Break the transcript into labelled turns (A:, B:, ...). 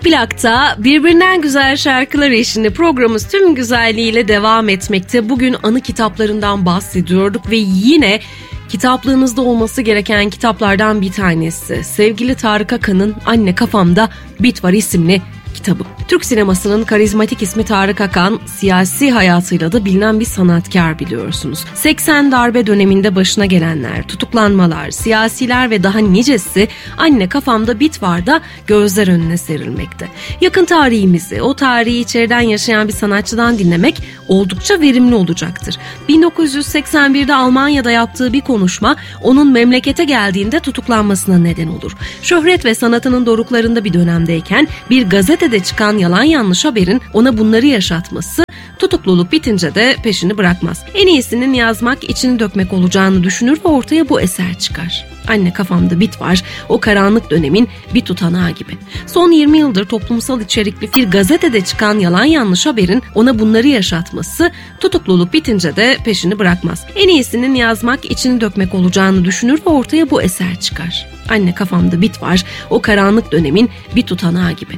A: Plak'ta birbirinden güzel şarkılar eşliğinde programımız tüm güzelliğiyle devam etmekte. Bugün anı kitaplarından bahsediyorduk ve yine kitaplığınızda olması gereken kitaplardan bir tanesi. Sevgili Tarık Akan'ın Anne Kafamda Bit Var isimli kitabı. Türk sinemasının karizmatik ismi Tarık Akan, siyasi hayatıyla da bilinen bir sanatkar biliyorsunuz. 80 darbe döneminde başına gelenler, tutuklanmalar, siyasiler ve daha nicesi Anne Kafamda Bit Var'da gözler önüne serilmekte. Yakın tarihimizi, o tarihi içeriden yaşayan bir sanatçıdan dinlemek oldukça verimli olacaktır. 1981'de Almanya'da yaptığı bir konuşma onun memlekete geldiğinde tutuklanmasına neden olur. Şöhret ve sanatının doruklarında bir dönemdeyken bir gazetede çıkan yalan yanlış haberin ona bunları yaşatması, tutukluluk bitince de peşini bırakmaz. En iyisinin yazmak, içini dökmek olacağını düşünür ve ortaya bu eser çıkar. Anne Kafamda Bit Var, o karanlık dönemin bir tutanağı gibi. Son 20 yıldır toplumsal içerikli bir gazetede çıkan yalan yanlış haberin ona bunları yaşatması, tutukluluk bitince de peşini bırakmaz. En iyisinin yazmak, içini dökmek olacağını düşünür ve ortaya bu eser çıkar. Anne Kafamda Bit Var, o karanlık dönemin bir tutanağı gibi.